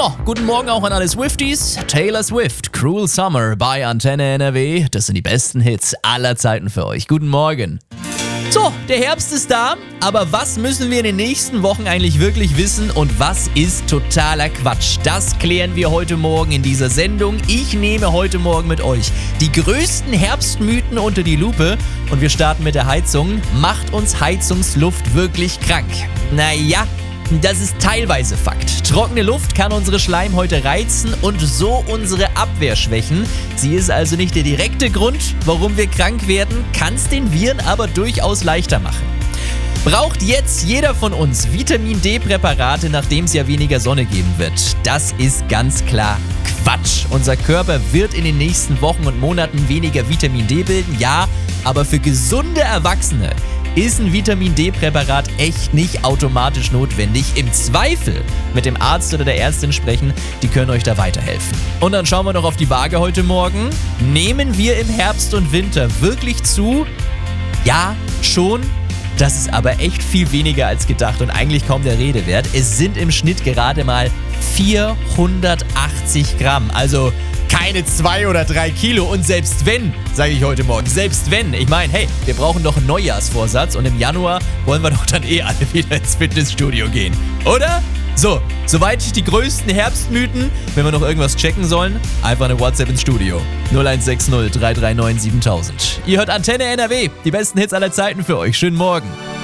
Ja, guten Morgen auch an alle Swifties. Taylor Swift, Cruel Summer bei Antenne NRW. Das sind die besten Hits aller Zeiten für euch. Guten Morgen. So, der Herbst ist da, aber was müssen wir in den nächsten Wochen eigentlich wirklich wissen und was ist totaler Quatsch? Das klären wir heute Morgen in dieser Sendung. Ich nehme heute Morgen mit euch die größten Herbstmythen unter die Lupe und wir starten mit der Heizung. Macht uns Heizungsluft wirklich krank? Naja, das ist teilweise Fakt. Trockene Luft kann unsere Schleimhäute reizen und so unsere Abwehr schwächen. Sie ist also nicht der direkte Grund, warum wir krank werden, kann es den Viren aber durchaus leichter machen. Braucht jetzt jeder von uns Vitamin-D-Präparate, nachdem es ja weniger Sonne geben wird? Das ist ganz klar Quatsch. Unser Körper wird in den nächsten Wochen und Monaten weniger Vitamin D bilden, ja, aber für gesunde Erwachsene ist ein Vitamin-D-Präparat echt nicht automatisch notwendig. Im Zweifel mit dem Arzt oder der Ärztin sprechen, die können euch da weiterhelfen. Und dann schauen wir noch auf die Waage heute Morgen. Nehmen wir im Herbst und Winter wirklich zu? Ja, schon. Das ist aber echt viel weniger als gedacht und eigentlich kaum der Rede wert. Es sind im Schnitt gerade mal 480 Gramm, also keine 2 oder 3 Kilo. Und selbst wenn, sage ich heute Morgen, selbst wenn, ich meine, hey, wir brauchen doch einen Neujahrsvorsatz und im Januar wollen wir doch dann alle wieder ins Fitnessstudio gehen, oder? So, soweit die größten Herbstmythen. Wenn wir noch irgendwas checken sollen, einfach eine WhatsApp ins Studio. 0160 339 7000. Ihr hört Antenne NRW, die besten Hits aller Zeiten für euch. Schönen Morgen.